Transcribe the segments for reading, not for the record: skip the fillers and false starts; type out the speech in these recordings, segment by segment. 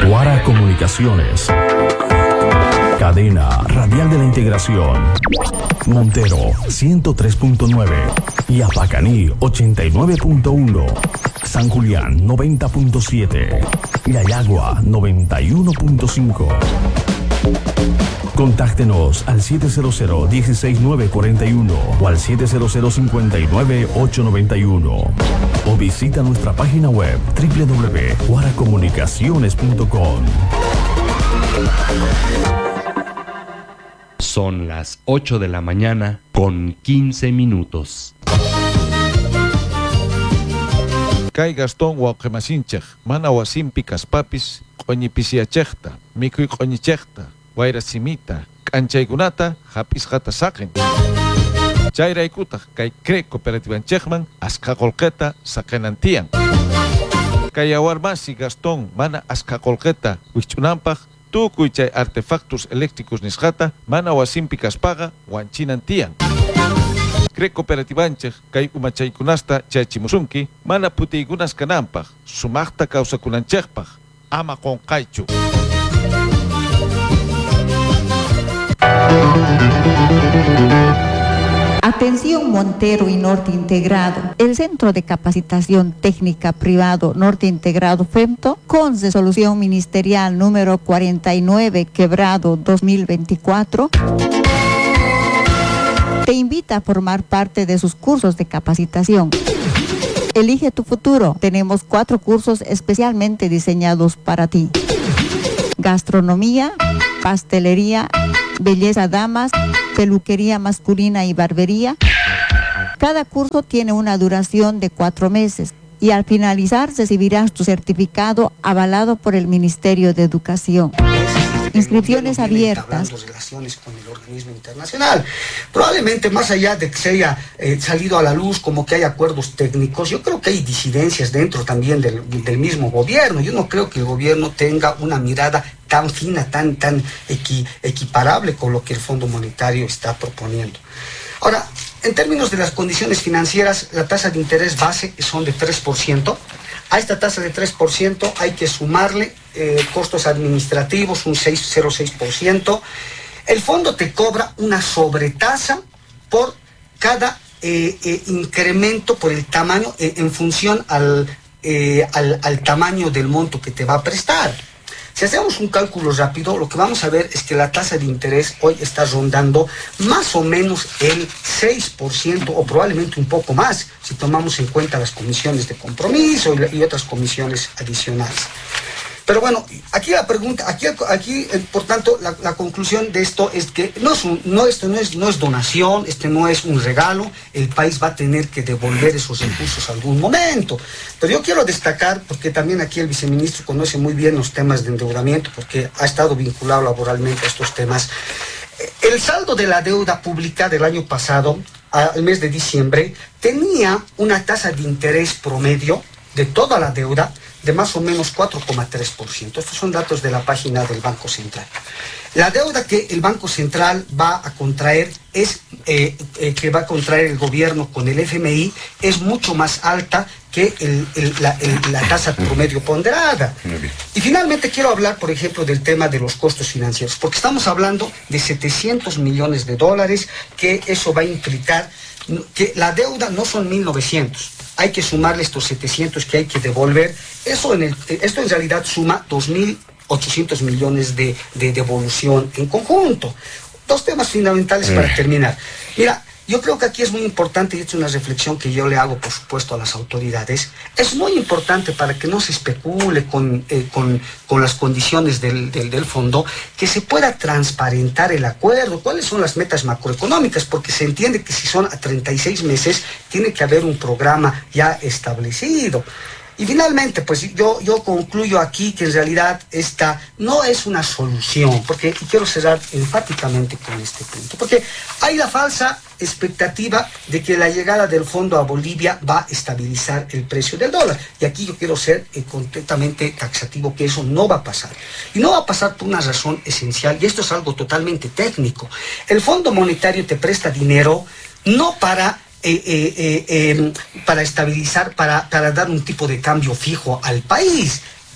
Guara Comunicaciones. Cadena Radial de la Integración. Montero 103.9 y Apacaní 89.1. San Julián 90.7 y Ayagua 91.5. Contáctenos al 700-16941 o al 700-59-891 o visita nuestra página web www.guaracomunicaciones.com. Son las 8 de la mañana con 15 minutos. Kay Gastón Huauquemasinchej, mana wasimpi kaspapis, qoñipisiachejta, mikuy qoñichejta, wayrasimita, k'anchaykunata, hapis hata saqen. Chayraykutaj, kay CRE Cooperativanchejman, asqaqolqeta saqenantian. Kay awarmasi Gastón, mana asqaqolqeta, wich'unampaj, tukuy chay artefactos eléctricos nisqata, mana wasimpi kaspaqa, wanchinantian. CRE Cooperativanchej, kay umachaykunasta chaychimusunki, mana putiykunas kananpaj, sumaqta kawsakunanchejpaj, ama qonqaychu. Atención Montero y Norte Integrado. El Centro de Capacitación Técnica Privado Norte Integrado FEMTO, con resolución ministerial número 49/2024, te invita a formar parte de sus cursos de capacitación. Elige tu futuro. Tenemos 4 cursos especialmente diseñados para ti: gastronomía, pastelería, belleza damas, peluquería masculina y barbería. Cada curso tiene una duración de 4 meses y al finalizar recibirás tu certificado avalado por el Ministerio de Educación. Inscripciones abiertas. Relaciones con el organismo internacional. Probablemente más allá de que se haya salido a la luz como que hay acuerdos técnicos, yo creo que hay disidencias dentro también del mismo gobierno. Yo no creo que el gobierno tenga una mirada tan fina, tan equiparable con lo que el Fondo Monetario está proponiendo. Ahora, en términos de las condiciones financieras, la tasa de interés base son de 3%. A esta tasa de 3% hay que sumarle costos administrativos, un 0,6%. El fondo te cobra una sobretasa por cada incremento por el tamaño, en función al tamaño del monto que te va a prestar. Si hacemos un cálculo rápido, lo que vamos a ver es que la tasa de interés hoy está rondando más o menos el 6% o probablemente un poco más, si tomamos en cuenta las comisiones de compromiso y otras comisiones adicionales. Pero bueno, aquí la pregunta, por tanto, la conclusión de esto es que esto no es donación, no es un regalo. El país va a tener que devolver esos recursos algún momento. Pero yo quiero destacar, porque también aquí el viceministro conoce muy bien los temas de endeudamiento, porque ha estado vinculado laboralmente a estos temas. El saldo de la deuda pública del año pasado, al mes de diciembre, tenía una tasa de interés promedio de toda la deuda de más o menos 4,3%. Estos son datos de la página del Banco Central. La deuda que el Banco Central va a contraer que va a contraer el gobierno con el FMI es mucho más alta que la tasa promedio ponderada. Y finalmente quiero hablar, por ejemplo, del tema de los costos financieros, porque estamos hablando de $700 millones, que eso va a implicar que la deuda no son 1.900. Hay que sumarle estos 700 que hay que devolver. Esto en realidad suma 2.800 millones de devolución en conjunto. 2 temas fundamentales para terminar. Mira, yo creo que aquí es muy importante, y es una reflexión que yo le hago, por supuesto, a las autoridades. Es muy importante, para que no se especule con las condiciones del fondo, que se pueda transparentar el acuerdo, cuáles son las metas macroeconómicas, porque se entiende que si son a 36 meses, tiene que haber un programa ya establecido. Y finalmente, pues yo concluyo aquí que en realidad esta no es una solución, y quiero cerrar enfáticamente con este punto, porque hay la falsa expectativa de que la llegada del fondo a Bolivia va a estabilizar el precio del dólar. Y aquí yo quiero ser completamente taxativo, que eso no va a pasar. Y no va a pasar por una razón esencial, y esto es algo totalmente técnico. El Fondo Monetario te presta dinero no para estabilizar, para dar un tipo de cambio fijo al país.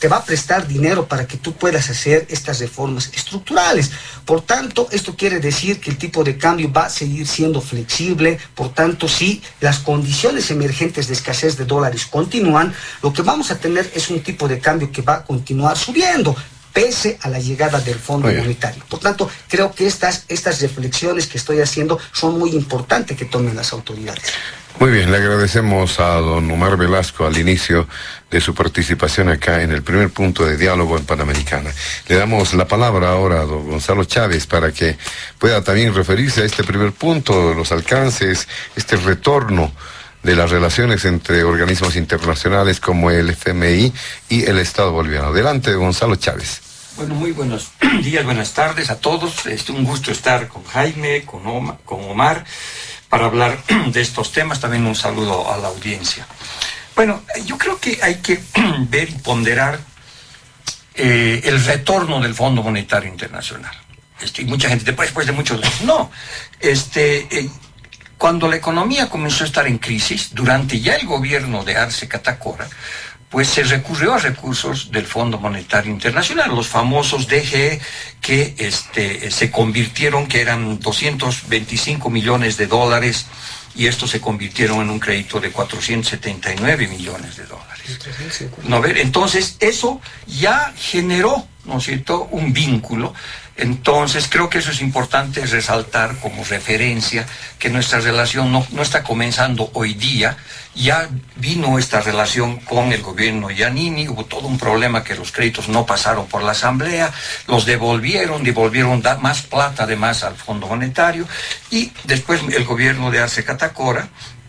te va a prestar dinero para que tú puedas hacer estas reformas estructurales. Por tanto, esto quiere decir que el tipo de cambio va a seguir siendo flexible. Por tanto, si las condiciones emergentes de escasez de dólares continúan, lo que vamos a tener es un tipo de cambio que va a continuar subiendo, pese a la llegada del Fondo Monetario. Por tanto, creo que estas reflexiones que estoy haciendo son muy importantes que tomen las autoridades. Muy bien, le agradecemos a don Omar Velasco al inicio de su participación acá en el primer punto de diálogo en Panamericana. Le damos la palabra ahora a don Gonzalo Chávez para que pueda también referirse a este primer punto, los alcances, este retorno de las relaciones entre organismos internacionales como el FMI y el Estado boliviano. Adelante, Gonzalo Chávez. Bueno, muy buenos días, buenas tardes a todos. Es un gusto estar con Jaime, con Omar, para hablar de estos temas. También un saludo a la audiencia. Bueno, yo creo que hay que ver y ponderar el retorno del Fondo Monetario Internacional. Y mucha gente, después de muchos años, no. Cuando la economía comenzó a estar en crisis, durante ya el gobierno de Arce Catacora, pues se recurrió a recursos del Fondo Monetario Internacional, los famosos DGE, que se convirtieron, que eran 225 millones de dólares, y estos se convirtieron en un crédito de 479 millones de dólares. ¿No? Entonces, eso ya generó, ¿no es cierto?, un vínculo. Entonces, creo que eso es importante resaltar como referencia, que nuestra relación no está comenzando hoy día. Ya vino esta relación con el gobierno Giannini, hubo todo un problema que los créditos no pasaron por la Asamblea, los devolvieron más plata además al Fondo Monetario, y después el gobierno de Arce Catacora